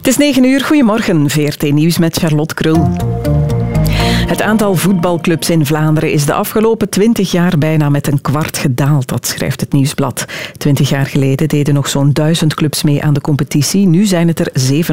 Het is 9 uur, goedemorgen. VRT Nieuws met Charlotte Krul. Het aantal voetbalclubs in Vlaanderen is de afgelopen 20 jaar bijna met een kwart gedaald, dat schrijft het Nieuwsblad. 20 jaar geleden deden nog zo'n 1000 clubs mee aan de competitie. Nu zijn het er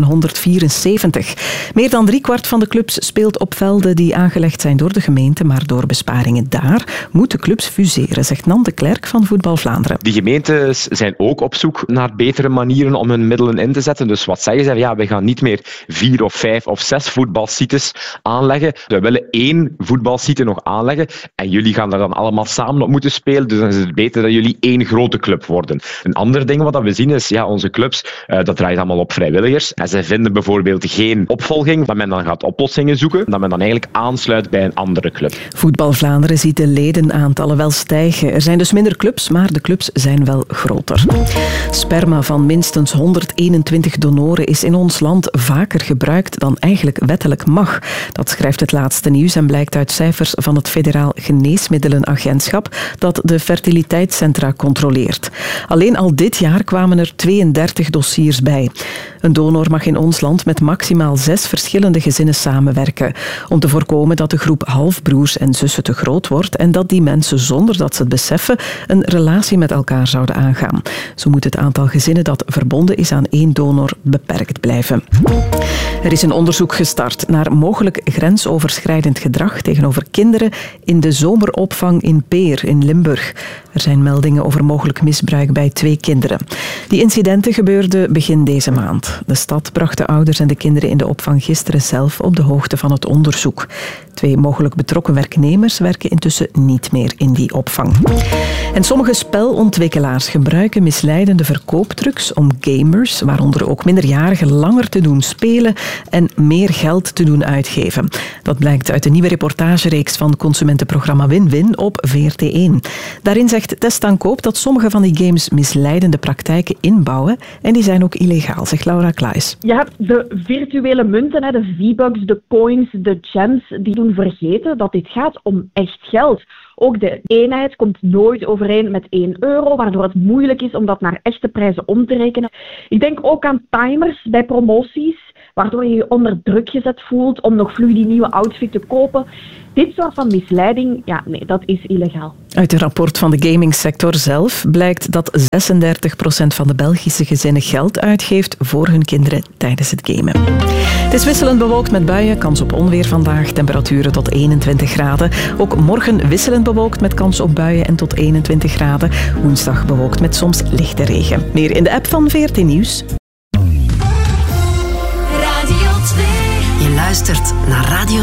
774. Meer dan 3/4 van de clubs speelt op velden die aangelegd zijn door de gemeente, maar door besparingen daar moeten clubs fuseren, zegt Nan de Klerk van Voetbal Vlaanderen. Die gemeentes zijn ook op zoek naar betere manieren om hun middelen in te zetten. Dus wat zeggen ze? Ja, we gaan niet meer 4 of 5 of 6 voetbalsites aanleggen. We willen 1 voetbalsite nog aanleggen en jullie gaan daar dan allemaal samen op moeten spelen, dus dan is het beter dat jullie 1 grote club worden. Een ander ding wat we zien is, ja, onze clubs, dat draait allemaal op vrijwilligers en zij vinden bijvoorbeeld geen opvolging, dat men dan gaat oplossingen zoeken, dat men dan eigenlijk aansluit bij een andere club. Voetbal Vlaanderen ziet de ledenaantallen wel stijgen. Er zijn dus minder clubs, maar de clubs zijn wel groter. Sperma van minstens 121 donoren is in ons land vaker gebruikt dan eigenlijk wettelijk mag. Dat schrijft het laatste nieuws en blijkt uit cijfers van het Federaal Geneesmiddelenagentschap dat de fertiliteitscentra controleert. Alleen al dit jaar kwamen er 32 dossiers bij. Een donor mag in ons land met maximaal 6 verschillende gezinnen samenwerken, om te voorkomen dat de groep halfbroers en zussen te groot wordt en dat die mensen, zonder dat ze het beseffen, een relatie met elkaar zouden aangaan. Zo moet het aantal gezinnen dat verbonden is aan 1 donor beperkt blijven. Er is een onderzoek gestart naar mogelijk grensoverschrijdend gedrag tegenover kinderen in de zomeropvang in Peer in Limburg. Er zijn meldingen over mogelijk misbruik bij 2 kinderen. Die incidenten gebeurden begin deze maand. De stad bracht de ouders en de kinderen in de opvang gisteren zelf op de hoogte van het onderzoek. 2 mogelijk betrokken werknemers werken intussen niet meer in die opvang. En sommige spelontwikkelaars gebruiken misleidende verkooptrucs om gamers, waaronder ook minderjarigen, langer te doen spelen en meer geld te doen uitgeven. Dat blijkt uit de nieuwe reportagereeks van consumentenprogramma Win-Win op VRT1. Daarin zegt Tess Tankoop dat sommige van die games misleidende praktijken inbouwen en die zijn ook illegaal, zegt Laura Klaes. Je hebt de virtuele munten, de V-Bucks, de coins, de gems, die doen vergeten dat dit gaat om echt geld. Ook de eenheid komt nooit overeen met 1 euro, waardoor het moeilijk is om dat naar echte prijzen om te rekenen. Ik denk ook aan timers bij promoties, waardoor je je onder druk gezet voelt om nog vlug die nieuwe outfit te kopen. Dit soort van misleiding, ja, nee, dat is illegaal. Uit een rapport van de gamingsector zelf blijkt dat 36% van de Belgische gezinnen geld uitgeeft voor hun kinderen tijdens het gamen. Het is wisselend bewolkt met buien, kans op onweer vandaag, temperaturen tot 21 graden. Ook morgen wisselend bewolkt met kans op buien en tot 21 graden. Woensdag bewolkt met soms lichte regen. Meer in de app van VRT Nieuws. Je luistert naar Radio